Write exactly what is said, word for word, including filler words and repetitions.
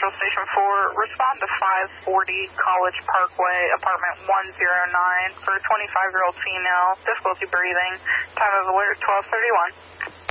Central Station four, respond to five forty College Parkway, apartment one oh nine for a twenty-five-year-old female, difficulty breathing, time of alert twelve thirty-one.